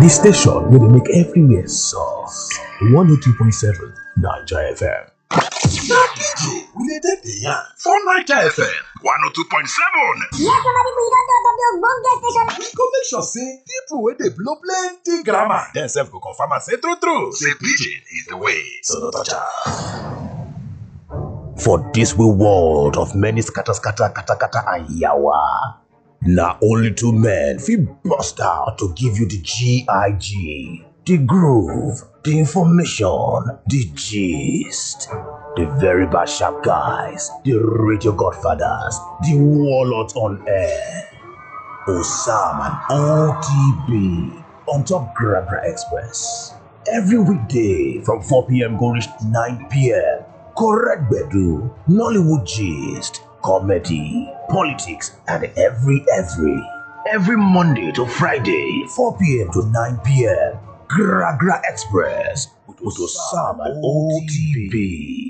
The station where they make everywhere soft. 102.7 Naija FM. Na DJ we dey take the yarn for Naija FM 102.7. Yes, my people, you don't talk of the ogbonge station. We go make sure say people wey dey blow plenty grammar dem sef go confirm am say true say pidgin is the way, so no touch am. For this we world of many scatter and yawa, na only two men fit bust out to give you the GIG, the groove, the information, the gist. The very bad sharp guys, the radio godfathers, the warlords on air. Osam and OTB on top Gragra Express. Every weekday from 4 p.m. go reach 9 p.m. Correct bedu, Nollywood gist, comedy, politics, and every Monday to Friday, 4 p.m. to 9 p.m. Gragra Express with Osam and OTB.